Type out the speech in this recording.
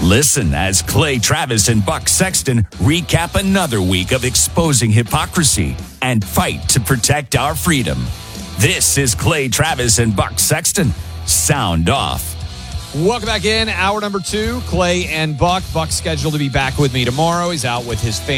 Listen as Clay Travis and Buck Sexton recap another week of exposing hypocrisy and fight to protect our freedom. This is Clay Travis and Buck Sexton. Sound off. Welcome back in. Hour number 2, Clay and Buck. Buck's scheduled to be back with me tomorrow. He's out with his family.